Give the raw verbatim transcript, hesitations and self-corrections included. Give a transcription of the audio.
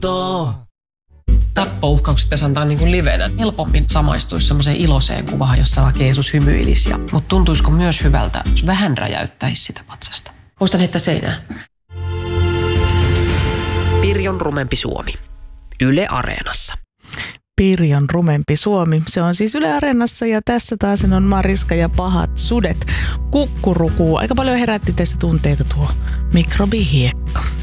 Tappouhkaukset pitäisi antaa niin kuin livenä. Helpommin samaistuisi semmoiseen iloiseen kuvaan, jossa vaikka Jeesus hymyilisi. Ja, mutta tuntuisiko myös hyvältä, jos vähän räjäyttäisi sitä patsasta? Muistan heittää seinään. Pirjon rumempi Suomi. Yle Areenassa. Pirjon rumempi Suomi. Se on siis Yle Areenassa ja tässä taas on Mariska ja pahat sudet. Kukkurukuu. Aika paljon herätti teistä tunteita tuo mikrobihiekka.